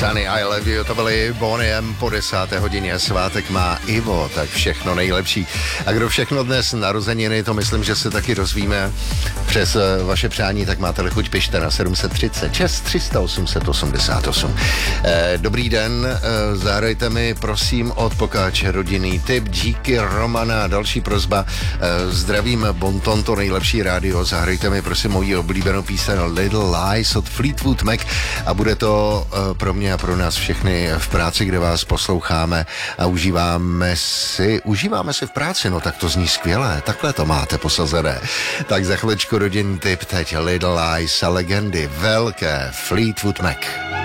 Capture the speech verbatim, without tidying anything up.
Sunny I Love You, to byly Boney M po desáté hodině, svátek má Ivo, tak všechno nejlepší. A kdo všechno dnes narozeniny, to myslím, že se taky rozvíme přes vaše přání, tak máte chuť, pište na sedm set třicet šest tři sta osm set osmdesát osm. Eh, dobrý den, eh, zahrajte mi prosím od Pokáče rodinný tip, díky Romana, další prosba, eh, zdravím Bonton, to nejlepší rádio, zahrajte mi prosím moji oblíbenou píseň Little Lies od Fleetwood Mac a bude to eh, pro mě a pro nás všechny v práci, kde vás posloucháme a užíváme si, užíváme si v práci, no tak to zní skvěle, takhle to máte posazené. Tak za chviličku rodinný tip, teď Little Lies a legendy velké Fleetwood Mac.